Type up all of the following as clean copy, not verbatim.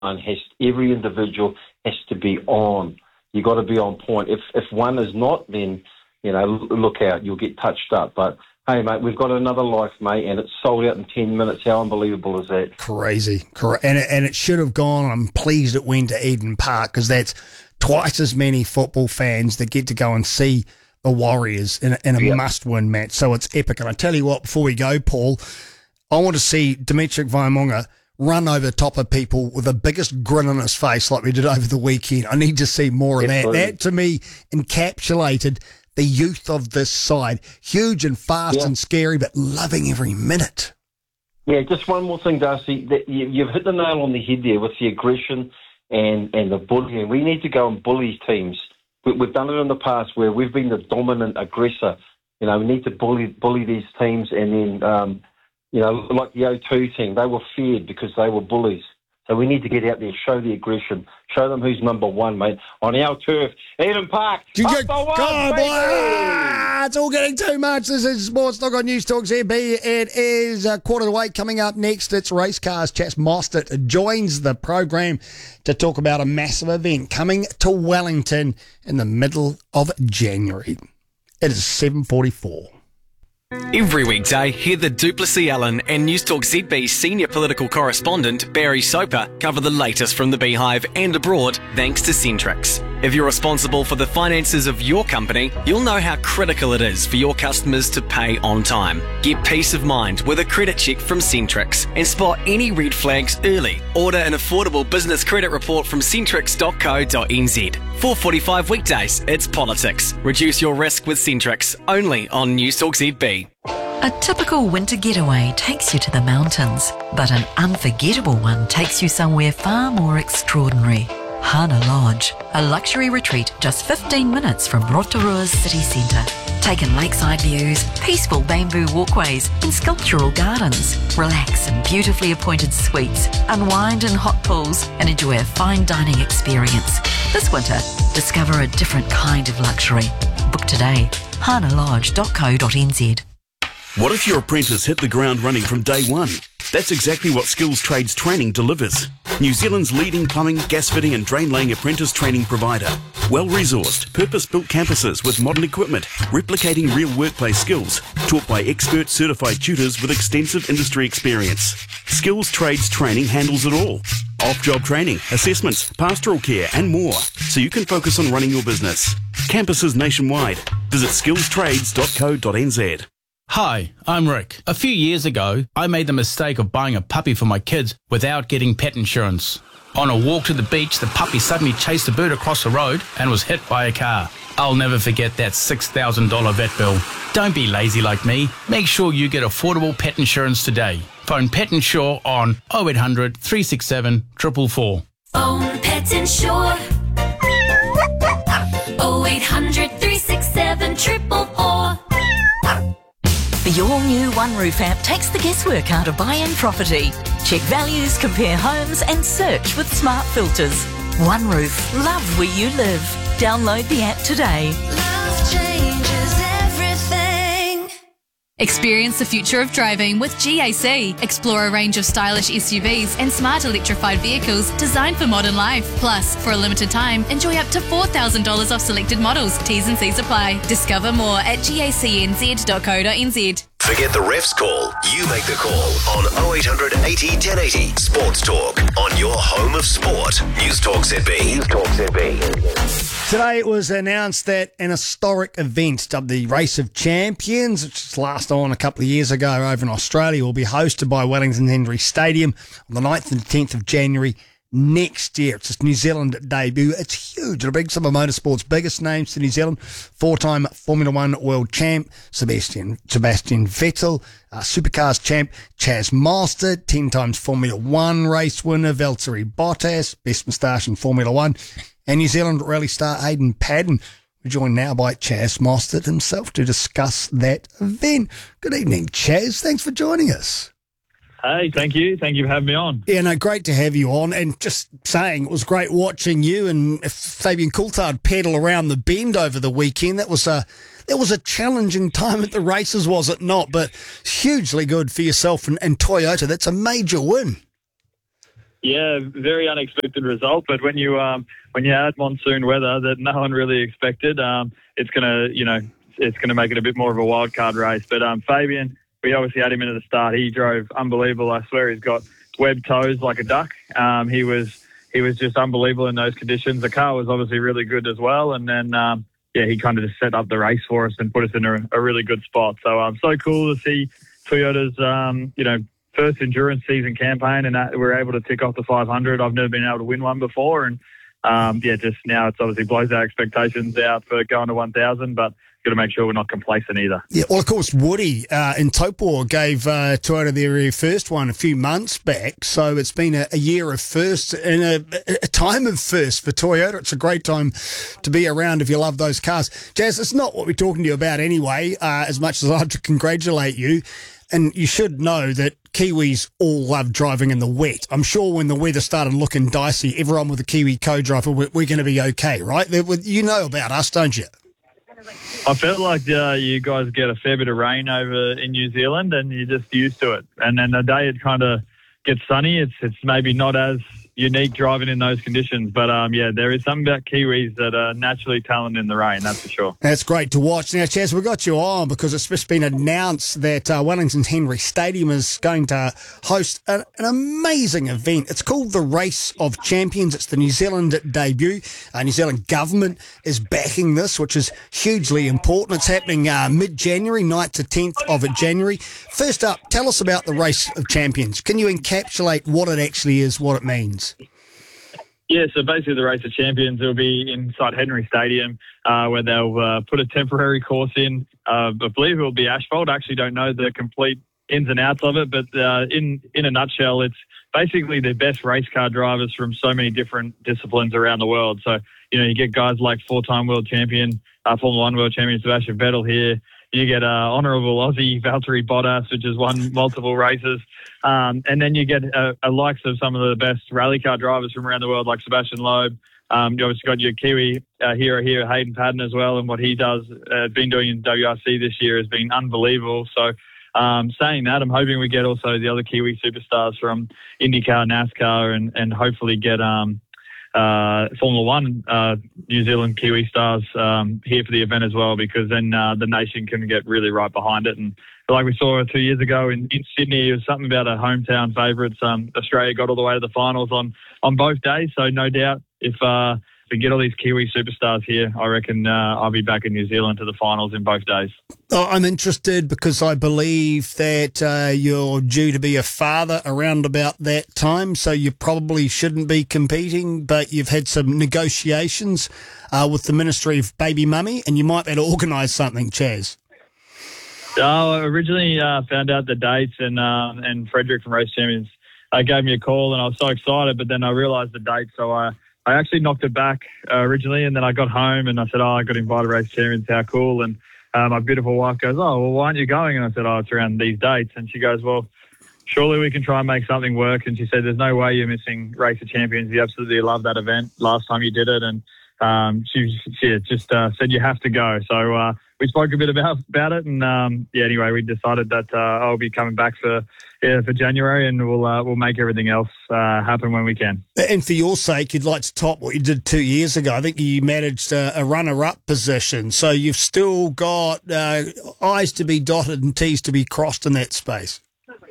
every individual has to be on. You got to be on point. If one is not, then look out, you'll get touched up. But hey, mate, we've got another life, mate, and it's sold out in 10 minutes. How unbelievable is that? Crazy. And it should have gone. I'm pleased it went to Eden Park because that's twice as many football fans that get to go and see the Warriors in a must-win match. So it's epic. And I tell you what, before we go, Paul, I want to see Dimitri Vaimonga run over the top of people with the biggest grin on his face like we did over the weekend. I need to see more of that. That, to me, encapsulated the youth of this side. Huge and fast and scary, but loving every minute. Yeah, just one more thing, Darcy. You've hit the nail on the head there with the aggression and the bullying. We need to go and bully teams. We've done it in the past where we've been the dominant aggressor. We need to bully these teams, and then, like the O2 team, they were feared because they were bullies. So we need to get out there, show the aggression, show them who's number one, mate, on our turf. Eden Park, number one, baby! It's all getting too much. This is Sports Talk on News Talk ZB. It is 7:45 coming up next. It's Race Cars. Chas Mostert joins the program to talk about a massive event coming to Wellington in the middle of January. It is 7:44. Every weekday, hear the Duplessis Allen and News Talk ZB senior political correspondent Barry Soper cover the latest from the Beehive and abroad thanks to Centrix. If you're responsible for the finances of your company, you'll know how critical it is for your customers to pay on time. Get peace of mind with a credit check from Centrix and spot any red flags early. Order an affordable business credit report from centrix.co.nz. 4:45 weekdays, it's politics. Reduce your risk with Centrix, only on News Talk ZB. A typical winter getaway takes you to the mountains, but an unforgettable one takes you somewhere far more extraordinary. Hana Lodge, a luxury retreat just 15 minutes from Rotorua's city centre. Take in lakeside views, peaceful bamboo walkways and sculptural gardens. Relax in beautifully appointed suites, unwind in hot pools and enjoy a fine dining experience. This winter, discover a different kind of luxury. Book today, hanalodge.co.nz. What if your apprentice hit the ground running from day one? That's exactly what Skills Trades Training delivers. New Zealand's leading plumbing, gas fitting and drain laying apprentice training provider. Well-resourced, purpose-built campuses with modern equipment, replicating real workplace skills, taught by expert certified tutors with extensive industry experience. Skills Trades Training handles it all. Off-job training, assessments, pastoral care and more, so you can focus on running your business. Campuses nationwide. Visit skillstrades.co.nz. Hi, I'm Rick. A few years ago, I made the mistake of buying a puppy for my kids without getting pet insurance. On a walk to the beach, the puppy suddenly chased a bird across the road and was hit by a car. I'll never forget that $6,000 vet bill. Don't be lazy like me. Make sure you get affordable pet insurance today. Phone Pet Insure on 0800 367 444. Phone Pet Insure 0800 367 444. The all-new One Roof app takes the guesswork out of buying property. Check values, compare homes and search with smart filters. One Roof, love where you live. Download the app today. Love changes everything. Experience the future of driving with GAC. Explore a range of stylish SUVs and smart electrified vehicles designed for modern life. Plus, for a limited time, enjoy up to $4,000 off selected models. T's and C's apply. Discover more at gacnz.co.nz. Forget the ref's call. You make the call on 0800 80 1080. Sports Talk on your home of sport. News Talk ZB. News Talk ZB. Today it was announced that an historic event dubbed the Race of Champions, which was last on a couple of years ago over in Australia, will be hosted by Wellington Henry Stadium on the 9th and 10th of January next year. It's its New Zealand debut. It's huge. It'll bring some of motorsport's biggest names to New Zealand. Four-time Formula One world champ Sebastian Vettel, Supercars champ Chas Mostert, 10 times Formula One race winner Valtteri Bottas, best moustache in Formula One, and New Zealand rally star Aidan Padden. We're joined now by Chas Mostert himself to discuss that event. Good evening, Chas. Thanks for joining us. Hey, thank you. Thank you for having me on. Yeah, no, great to have you on. And just saying, it was great watching you and Fabian Coulthard pedal around the bend over the weekend. That was a challenging time at the races, was it not? But hugely good for yourself and Toyota. That's a major win. Yeah, very unexpected result. But when you add monsoon weather that no one really expected, it's gonna make it a bit more of a wild card race. But Fabian, we obviously had him in at the start. He drove unbelievable. I swear he's got webbed toes like a duck. He was just unbelievable in those conditions. The car was obviously really good as well. And then he kind of just set up the race for us and put us in a really good spot. So so cool to see Toyota's first endurance season campaign, and that we're able to tick off the 500. I've never been able to win one before, and just now it's obviously blows our expectations out for going to 1,000, but got to make sure we're not complacent either. Yeah, well, of course, Woody in Taupo gave Toyota their first one a few months back, so it's been a year of firsts and a time of first for Toyota. It's a great time to be around if you love those cars. Jazz, it's not what we're talking to you about anyway, as much as I'd like to congratulate you. And you should know that Kiwis all love driving in the wet. I'm sure when the weather started looking dicey, everyone with a Kiwi co-driver, we're going to be okay, right? You know about us, don't you? I felt like you guys get a fair bit of rain over in New Zealand and you're just used to it. And then the day it kind of gets sunny, it's maybe not as unique driving in those conditions. But, there is something about Kiwis that are naturally talented in the rain, that's for sure. That's great to watch. Now, Chaz, we've got you on because it's just been announced that Wellington Henry Stadium is going to host an amazing event. It's called the Race of Champions. It's the New Zealand debut. New Zealand government is backing this, which is hugely important. It's happening mid-January, 9th to 10th of January. First up, tell us about the Race of Champions. Can you encapsulate what it actually is, what it means? Yeah, so basically the Race of Champions will be inside Henry Stadium where they'll put a temporary course in. I believe it will be asphalt. I actually don't know the complete ins and outs of it, but in a nutshell, it's basically the best race car drivers from so many different disciplines around the world. So, you get guys like four-time world champion, Formula One world champion Sebastian Vettel here. You get honourable Aussie Valtteri Bottas, which has won multiple races. And then you get a likes of some of the best rally car drivers from around the world, like Sebastian Loeb. You obviously got your Kiwi hero here, Hayden Paddon as well, and what he does, been doing in WRC this year has been unbelievable. So saying that, I'm hoping we get also the other Kiwi superstars from IndyCar, NASCAR, and hopefully get Formula One New Zealand Kiwi stars here for the event as well, because then the nation can get really right behind it. And like we saw 2 years ago in Sydney, it was something about our hometown favourites. Australia got all the way to the finals on both days, so no doubt if we get all these Kiwi superstars here, I reckon I'll be back in New Zealand to the finals in both days. Oh, I'm interested because I believe that you're due to be a father around about that time, so you probably shouldn't be competing, but you've had some negotiations with the Ministry of Baby Mummy, and you might be able to organise something, Chaz. I originally found out the dates, and Frederick from Race Champions gave me a call, and I was so excited, but then I realised the date, so I actually knocked it back originally, and then I got home and I said, I got invited to Race Champions, how cool. And my beautiful wife goes, well, why aren't you going? And I said, it's around these dates. And she goes, well, surely we can try and make something work. And she said, there's no way you're missing Race of Champions. You absolutely loved that event last time you did it. And she just said you have to go. So we spoke a bit about it. And anyway, we decided that I'll be coming back for January, and we'll make everything else happen when we can. And for your sake, you'd like to top what you did 2 years ago. I think you managed a runner-up position, so you've still got I's to be dotted and T's to be crossed in that space.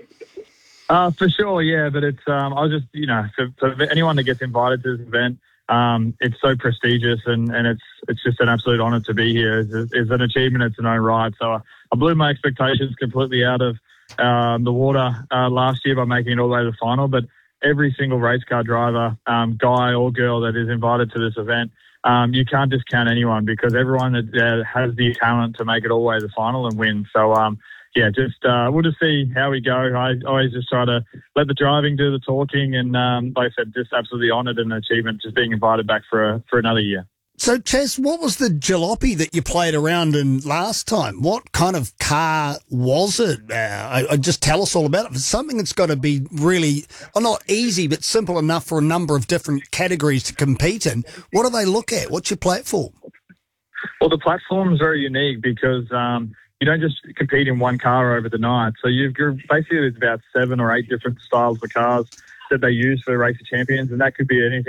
For sure, yeah. But it's I was just for anyone that gets invited to this event, it's so prestigious, and it's just an absolute honour to be here. It's an achievement in its own right. So I blew my expectations completely out of the water last year by making it all the way to the final, but every single race car driver, guy or girl that is invited to this event, you can't discount anyone, because everyone that has the talent to make it all the way to the final and win. So we'll just see how we go. I always just try to let the driving do the talking, and like I said, just absolutely honoured and an achievement just being invited back for another year. So, Chaz, what was the jalopy that you played around in last time? What kind of car was it? Just tell us all about it. It's something that's got to be really, not easy, but simple enough for a number of different categories to compete in. What do they look at? What's your platform? Well, the platform is very unique because you don't just compete in one car over the night. So you're basically, there's about 7 or 8 different styles of cars that they use for the Race of Champions, and that could be anything